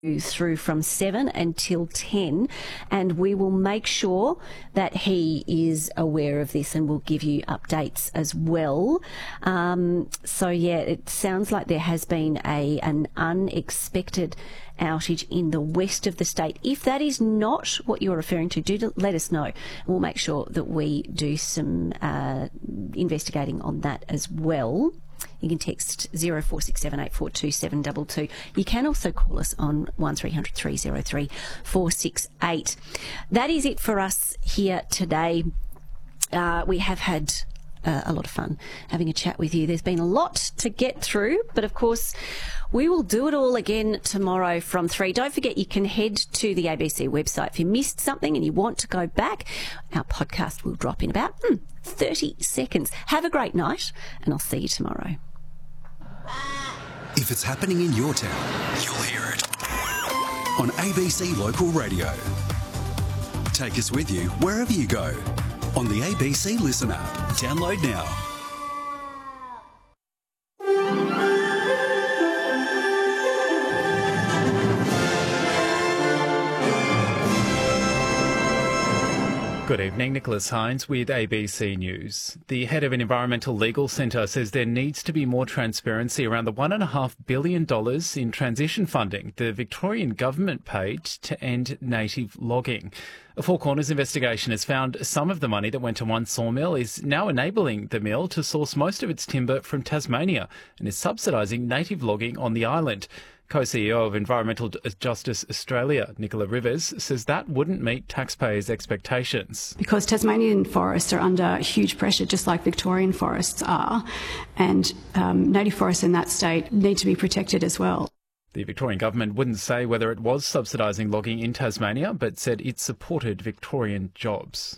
through from 7 until 10, and we will make sure that he is aware of this and we'll give you updates as well. It sounds like there has been an unexpected outage in the west of the state. If that is not what you're referring to, let us know. We'll make sure that we do some investigating on that as well. You can text 0467842722. You can also call us on 1300 303 468. That is it for us here today. We have had a lot of fun having a chat with you. There's been a lot to get through, but of course we will do it all again tomorrow from 3. Don't forget, you can head to the ABC website. If you missed something and you want to go back, our podcast will drop in about 30 seconds. Have a great night, and I'll see you tomorrow. If it's happening in your town, you'll hear it on ABC Local Radio. Take us with you wherever you go on the ABC Listen app. Download now. Good evening, Nicholas Hines with ABC News. The head of an environmental legal centre says there needs to be more transparency around the $1.5 billion in transition funding the Victorian government paid to end native logging. A Four Corners investigation has found some of the money that went to one sawmill is now enabling the mill to source most of its timber from Tasmania and is subsidising native logging on the island. Co-CEO of Environmental Justice Australia, Nicola Rivers, says that wouldn't meet taxpayers' expectations. Because Tasmanian forests are under huge pressure, just like Victorian forests are, and native forests in that state need to be protected as well. The Victorian government wouldn't say whether it was subsidising logging in Tasmania, but said it supported Victorian jobs.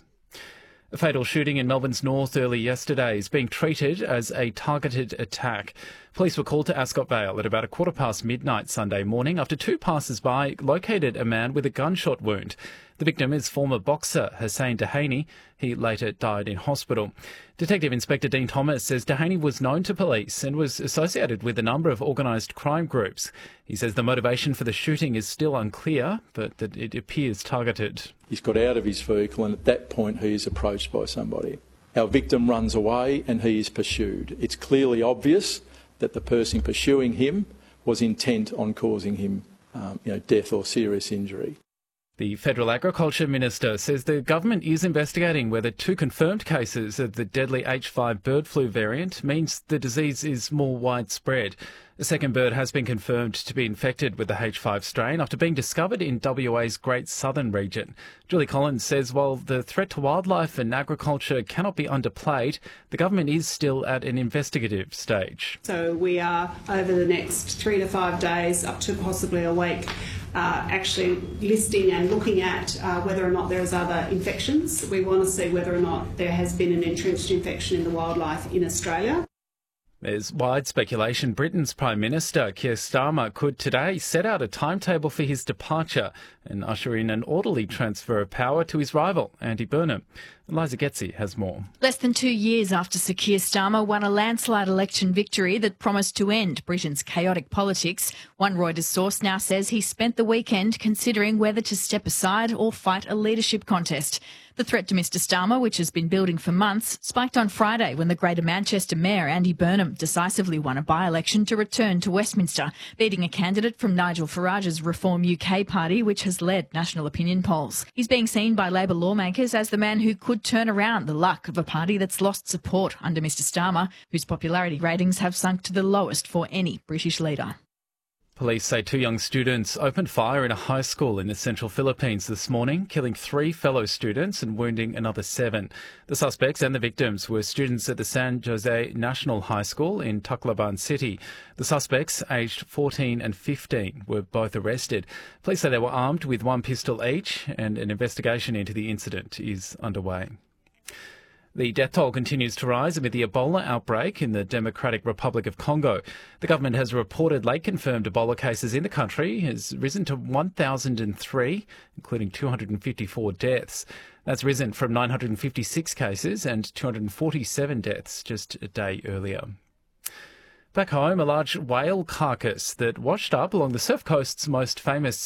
A fatal shooting in Melbourne's north early yesterday is being treated as a targeted attack. Police were called to Ascot Vale at about midnight Sunday morning after two passers-by located a man with a gunshot wound. The victim is former boxer Hussein Dehaney. He later died in hospital. Detective Inspector Dean Thomas says Dehaney was known to police and was associated with a number of organised crime groups. He says the motivation for the shooting is still unclear, but that it appears targeted. He's got out of his vehicle and at that point he is approached by somebody. Our victim runs away and he is pursued. It's clearly obvious that the person pursuing him was intent on causing him death or serious injury. The Federal Agriculture Minister says the government is investigating whether two confirmed cases of the deadly H5 bird flu variant means the disease is more widespread. A second bird has been confirmed to be infected with the H5 strain after being discovered in WA's Great Southern region. Julie Collins says while the threat to wildlife and agriculture cannot be underplayed, the government is still at an investigative stage. So we are, over the next 3 to 5 days, up to possibly a week, actually listing and looking at whether or not there is other infections. We want to see whether or not there has been an entrenched infection in the wildlife in Australia. There's wide speculation Britain's Prime Minister Keir Starmer could today set out a timetable for his departure and usher in an orderly transfer of power to his rival, Andy Burnham. Eliza Getzi has more. Less than 2 years after Sir Keir Starmer won a landslide election victory that promised to end Britain's chaotic politics, one Reuters source now says he spent the weekend considering whether to step aside or fight a leadership contest. The threat to Mr Starmer, which has been building for months, spiked on Friday when the Greater Manchester Mayor, Andy Burnham, decisively won a by-election to return to Westminster, beating a candidate from Nigel Farage's Reform UK party, which has led national opinion polls. He's being seen by Labor lawmakers as the man who could turn around the luck of a party that's lost support under Mr Starmer, whose popularity ratings have sunk to the lowest for any British leader. Police say two young students opened fire in a high school in the central Philippines this morning, killing 3 fellow students and wounding another 7. The suspects and the victims were students at the San Jose National High School in Tacloban City. The suspects, aged 14 and 15, were both arrested. Police say they were armed with 1 pistol each, and an investigation into the incident is underway. The death toll continues to rise amid the Ebola outbreak in the Democratic Republic of Congo. The government has reported late confirmed Ebola cases in the country has risen to 1,003, including 254 deaths. That's risen from 956 cases and 247 deaths just a day earlier. Back home, a large whale carcass that washed up along the Surf Coast's most famous